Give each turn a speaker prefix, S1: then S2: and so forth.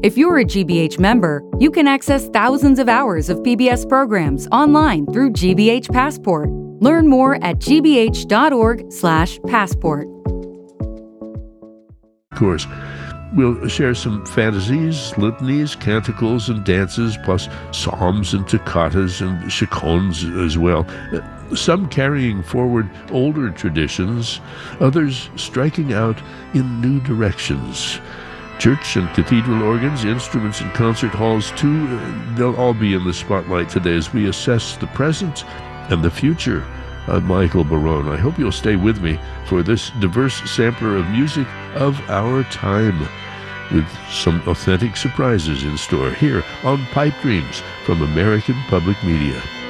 S1: If you're a GBH member, you can access thousands of hours of PBS programs online through GBH Passport. Learn more at gbh.org/passport.
S2: Of course, we'll share some fantasies, litanies, canticles, and dances, plus psalms and toccatas and chaconnes as well. Some carrying forward older traditions, others striking out in new directions. Church and cathedral organs, instruments and concert halls too, they'll all be in the spotlight today as we assess the present and the future. I'm Michael Barone. I hope you'll stay with me for this diverse sampler of music of our time, with some authentic surprises in store here on Pipe Dreams from American Public Media.